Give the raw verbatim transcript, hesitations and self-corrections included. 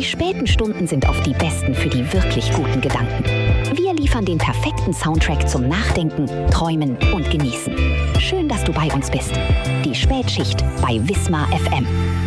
späten Stunden sind oft die besten für die wirklich guten Gedanken. Wir liefern den perfekten Soundtrack zum Nachdenken, Träumen und Genießen. Schön, dass du bei uns bist. Die Spätschicht bei Wismar F M.